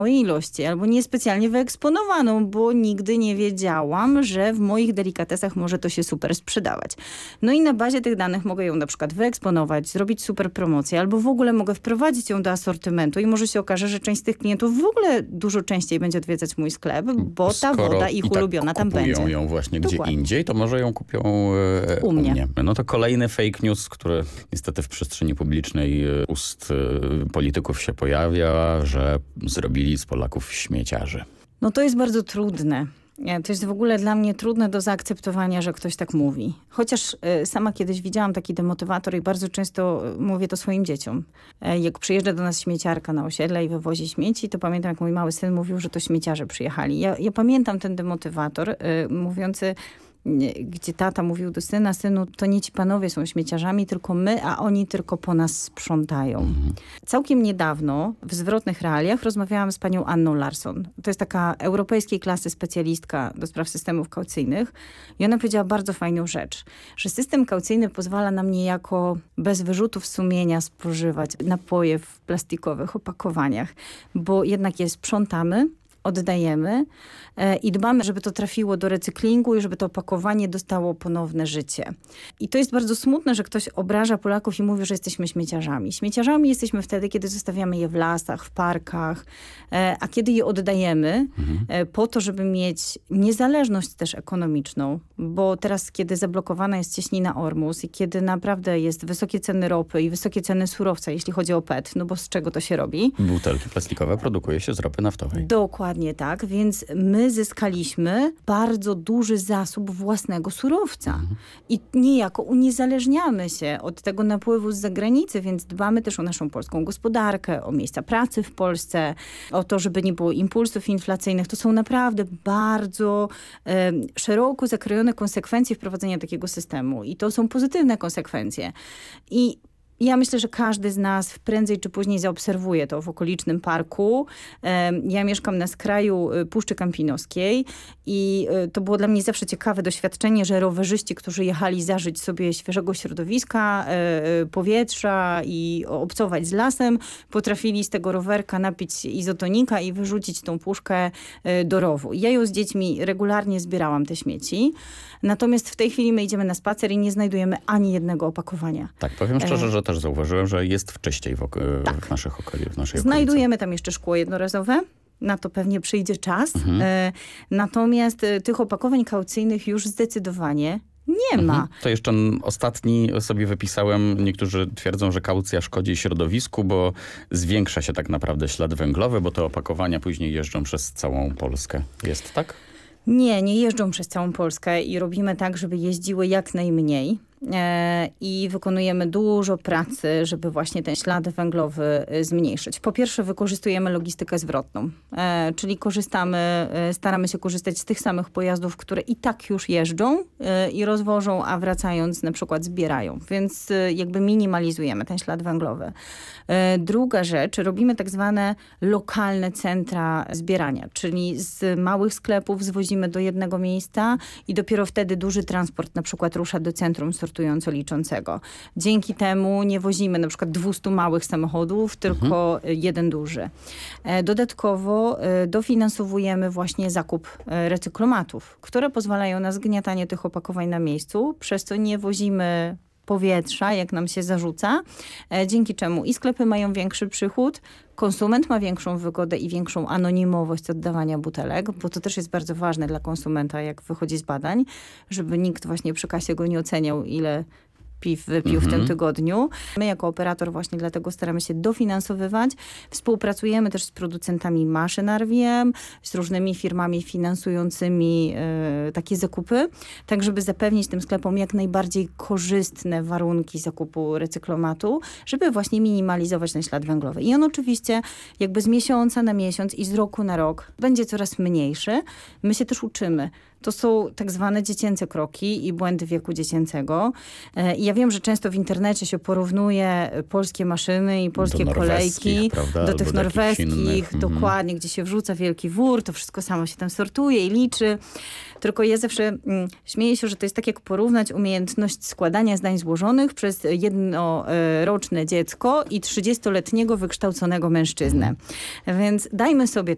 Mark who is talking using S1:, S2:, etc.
S1: ilości, albo niespecjalnie wyeksponowaną, bo nigdy nie wiedziałam, że w moich delikatesach może to się super sprzedawać. No i na bazie tych danych mogę ją na przykład wyeksponować, zrobić super promocję, albo w ogóle mogę wprowadzić ją do asortymentu i może się okaże, że część z tych klientów w ogóle dużo częściej będzie odwiedzać mój sklep, bo ta woda ich ulubiona tam będzie.
S2: Kupują ją właśnie gdzie indziej, to może ją kupią
S1: u mnie.
S2: No to kolejny fake news, który niestety w przestrzeni publicznej ust polityków się pojawia, że zrobili z Polaków śmieciarzy.
S1: No to jest bardzo trudne. To jest w ogóle dla mnie trudne do zaakceptowania, że ktoś tak mówi. Chociaż sama kiedyś widziałam taki demotywator i bardzo często mówię to swoim dzieciom. Jak przyjeżdża do nas śmieciarka na osiedle i wywozi śmieci, to pamiętam, jak mój mały syn mówił, że to śmieciarze przyjechali. Ja pamiętam ten demotywator mówiący, gdzie tata mówił do syna, synu, to nie ci panowie są śmieciarzami, tylko my, a oni tylko po nas sprzątają. Całkiem niedawno w Zwrotnych Realiach rozmawiałam z panią Anną Larsson. To jest taka europejskiej klasy specjalistka do spraw systemów kaucyjnych i ona powiedziała bardzo fajną rzecz, że system kaucyjny pozwala nam niejako bez wyrzutów sumienia spożywać napoje w plastikowych opakowaniach, bo jednak je sprzątamy, oddajemy i dbamy, żeby to trafiło do recyklingu i żeby to opakowanie dostało ponowne życie. I to jest bardzo smutne, że ktoś obraża Polaków i mówi, że jesteśmy śmieciarzami. Śmieciarzami jesteśmy wtedy, kiedy zostawiamy je w lasach, w parkach, a kiedy je oddajemy po to, żeby mieć niezależność też ekonomiczną, bo teraz, kiedy zablokowana jest cieśnina Ormus i kiedy naprawdę jest wysokie ceny ropy i wysokie ceny surowca, jeśli chodzi o PET, no bo z czego to się robi?
S2: Butelki plastikowe produkuje się z ropy naftowej.
S1: Dokładnie tak, więc my zyskaliśmy bardzo duży zasób własnego surowca i niejako uniezależniamy się od tego napływu z zagranicy, więc dbamy też o naszą polską gospodarkę, o miejsca pracy w Polsce, o to, żeby nie było impulsów inflacyjnych. To są naprawdę bardzo szeroko zakrojone konsekwencje wprowadzenia takiego systemu i to są pozytywne konsekwencje. I ja myślę, że każdy z nas prędzej czy później zaobserwuje to w okolicznym parku. Ja mieszkam na skraju Puszczy Kampinoskiej i to było dla mnie zawsze ciekawe doświadczenie, że rowerzyści, którzy jechali zażyć sobie świeżego środowiska, powietrza i obcować z lasem, potrafili z tego rowerka napić izotonika i wyrzucić tą puszkę do rowu. Ja ją z dziećmi regularnie zbierałam te śmieci. Natomiast w tej chwili my idziemy na spacer i nie znajdujemy ani jednego opakowania.
S2: Tak, powiem szczerze, że też zauważyłem, że jest czyściej w naszej okolicy.
S1: Znajdujemy tam jeszcze szkło jednorazowe. Na to pewnie przyjdzie czas. Natomiast tych opakowań kaucyjnych już zdecydowanie nie ma.
S2: To jeszcze ostatni sobie wypisałem. Niektórzy twierdzą, że kaucja szkodzi środowisku, bo zwiększa się tak naprawdę ślad węglowy, bo te opakowania później jeżdżą przez całą Polskę. Jest tak?
S1: Nie jeżdżą przez całą Polskę i robimy tak, żeby jeździły jak najmniej. I wykonujemy dużo pracy, żeby właśnie ten ślad węglowy zmniejszyć. Po pierwsze wykorzystujemy logistykę zwrotną, czyli staramy się korzystać z tych samych pojazdów, które i tak już jeżdżą i rozwożą, a wracając na przykład zbierają, więc jakby minimalizujemy ten ślad węglowy. Druga rzecz, robimy tak zwane lokalne centra zbierania, czyli z małych sklepów zwozimy do jednego miejsca i dopiero wtedy duży transport na przykład rusza do centrum sortująco-liczącego. Dzięki temu nie wozimy na przykład 200 małych samochodów, tylko jeden duży. Dodatkowo dofinansowujemy właśnie zakup recyklomatów, które pozwalają na zgniatanie tych opakowań na miejscu, przez co nie wozimy powietrza, jak nam się zarzuca, dzięki czemu i sklepy mają większy przychód, konsument ma większą wygodę i większą anonimowość oddawania butelek, bo to też jest bardzo ważne dla konsumenta, jak wychodzi z badań, żeby nikt właśnie przy kasie go nie oceniał, ile piw wypił w tym tygodniu. My jako operator właśnie dlatego staramy się dofinansowywać. Współpracujemy też z producentami maszyn RVM, z różnymi firmami finansującymi takie zakupy, tak żeby zapewnić tym sklepom jak najbardziej korzystne warunki zakupu recyklomatu, żeby właśnie minimalizować ten ślad węglowy. I on oczywiście jakby z miesiąca na miesiąc i z roku na rok będzie coraz mniejszy. My się też uczymy. To są tak zwane dziecięce kroki i błędy wieku dziecięcego. I ja wiem, że często w internecie się porównuje polskie maszyny i polskie kolejki do tych norweskich, dokładnie, gdzie się wrzuca wielki wór, to wszystko samo się tam sortuje i liczy. Tylko ja zawsze śmieję się, że to jest tak jak porównać umiejętność składania zdań złożonych przez jednoroczne dziecko i 30-letniego wykształconego mężczyznę. Więc dajmy sobie